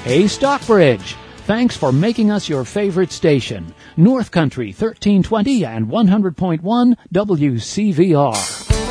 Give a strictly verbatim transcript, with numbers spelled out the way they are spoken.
Hey, Stockbridge, thanks for making us your favorite station. North Country thirteen twenty and one hundred point one W C V R.